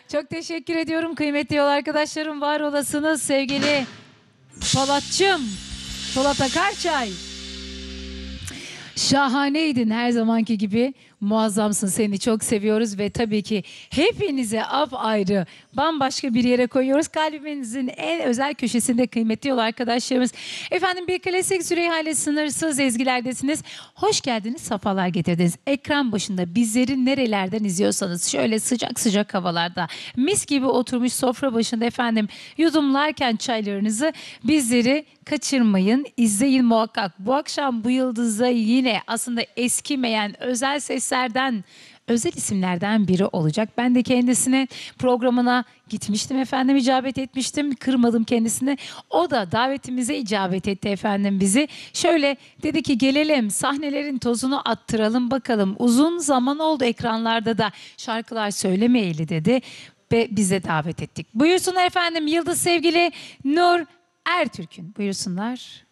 Çok teşekkür ediyorum kıymetli yol arkadaşlarım. Var olasınız sevgili Polat'cığım. Polat Akarçay. Şahaneydin her zamanki gibi. Muazzamsın, seni çok seviyoruz ve tabii ki hepinize ayrı bambaşka bir yere koyuyoruz. Kalbimizin en özel köşesinde kıymetli yol arkadaşlarımız. Efendim bir klasik Züleyha ile sınırsız ezgilerdesiniz. Hoş geldiniz, safalar getirdiniz. Ekran başında bizleri nerelerden izliyorsanız şöyle sıcak sıcak havalarda mis gibi oturmuş sofra başında efendim yudumlarken çaylarınızı bizleri kaçırmayın, izleyin muhakkak. Bu akşam bu yıldızda yine aslında eskimeyen özel seslerden, özel isimlerden biri olacak. Ben de kendisine programına gitmiştim efendim, icabet etmiştim. Kırmadım kendisini. O da davetimize icabet etti efendim bizi. Şöyle dedi ki gelelim sahnelerin tozunu attıralım bakalım. Uzun zaman oldu ekranlarda da şarkılar söylemeyeli dedi. Ve bize davet ettik. Buyursunlar efendim Yıldız sevgili Nur Ertürk'ün. Buyursunlar.